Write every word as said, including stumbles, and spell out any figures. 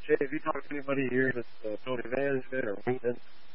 Jay, have you talked to anybody here that's uh, building management or maintenance